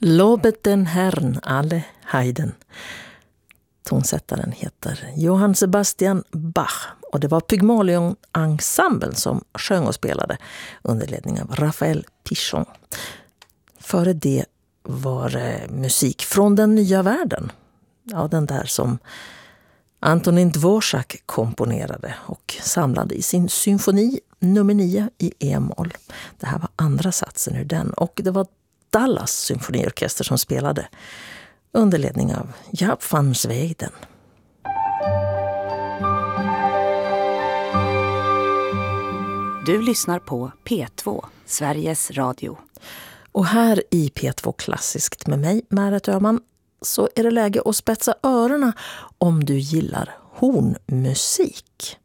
Lobet den Herrn alle Heiden. Tonsättaren heter Johann Sebastian Bach och det var Pygmalion Ensemble som sjöng och spelade under ledning av Raphael Pichon. Före det var det musik från den nya världen. Ja, den där som Antonin Dvorak komponerade och samlade i sin symfoni nummer 9 i E-moll. Det här var andra satsen ur den och det var Dallas symfoniorkester som spelade under ledning av Jaap van Zweden. Du lyssnar på P2, Sveriges Radio. Och här i P2 Klassiskt med mig, Märet Öhman, så är det läge att spetsa öronen om du gillar hornmusik.